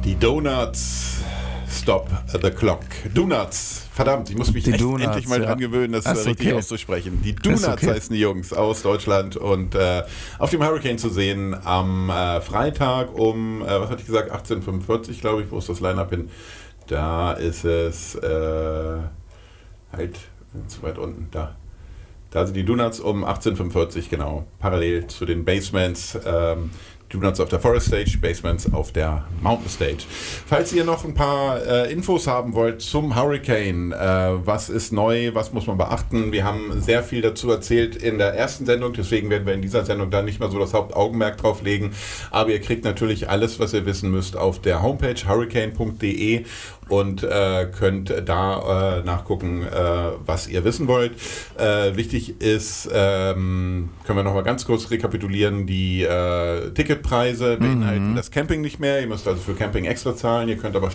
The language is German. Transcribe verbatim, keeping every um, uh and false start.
Die Donuts Stop the Clock. Donuts. Verdammt, ich muss mich die echt Donuts, endlich mal ja. dran gewöhnen, das Ach, richtig okay. auszusprechen. Die Donuts okay. heißen die Jungs aus Deutschland und äh, auf dem Hurricane zu sehen am äh, Freitag um, äh, was hatte ich gesagt, achtzehn Uhr fünfundvierzig, glaube ich, wo ist das Line-Up hin? Da ist es, äh, halt, zu weit unten, da. Da sind die Donuts um achtzehn Uhr fünfundvierzig, genau, parallel zu den Basements. Ähm, Donuts auf der Forest Stage, Basements auf der Mountain Stage. Falls ihr noch ein paar äh, Infos haben wollt zum Hurricane, äh, was ist neu, was muss man beachten, wir haben sehr viel dazu erzählt in der ersten Sendung, deswegen werden wir in dieser Sendung dann nicht mehr so das Hauptaugenmerk drauf legen, aber ihr kriegt natürlich alles, was ihr wissen müsst, auf der Homepage hurricane punkt de und äh, könnt da äh, nachgucken, äh, was ihr wissen wollt. Äh, wichtig ist, ähm, können wir nochmal ganz kurz rekapitulieren, die äh, Ticketpreise beinhalten mhm. das Camping nicht mehr. Ihr müsst also für Camping extra zahlen. Ihr könnt aber